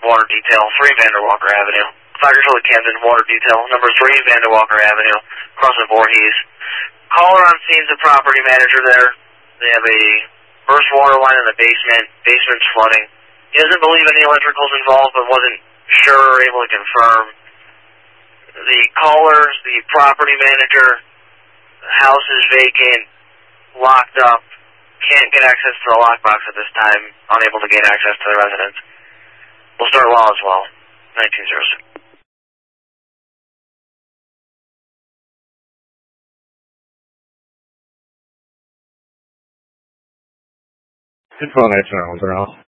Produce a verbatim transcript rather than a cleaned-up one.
water detail, three Vanderwalker Avenue. Tigersville, Camden, water detail, number three Vanderwalker Avenue, crossing Voorhees. Caller on scene's the property manager there. They have a burst water line in the basement. Basement's flooding. He doesn't believe any electrical's involved, but wasn't sure or able to confirm. The callers, the property manager, the house is vacant, locked up, can't get access to the lockbox at this time, unable to gain access to the residence. We'll start law as well, nineteen oh six. Good phone, nineteen oh one.